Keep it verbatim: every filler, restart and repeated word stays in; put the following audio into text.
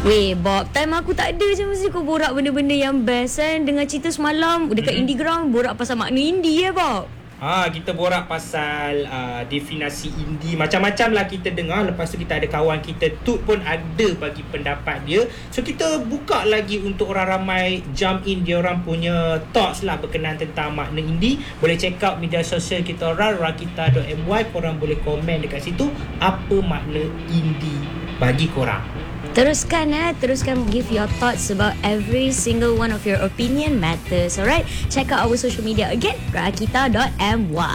Weh Bob, time aku tak ada je mesti kau borak benda-benda yang best kan. Dengan cerita semalam dekat hmm. Indie Ground, borak pasal makna indie ya Bob. Ha, kita borak pasal uh, definisi indie. Macam-macam lah kita dengar. Lepas tu kita ada kawan kita Tut pun ada bagi pendapat dia. So kita buka lagi untuk orang ramai jump in dia orang punya thoughts lah berkenaan tentang makna indie. Boleh check out media sosial kita orang, rakita dot my. Korang boleh komen dekat situ apa makna indie bagi korang. Teruskan eh, teruskan give your thoughts about every single one of your opinion matters. Alright, check out our social media again, rakita dot my.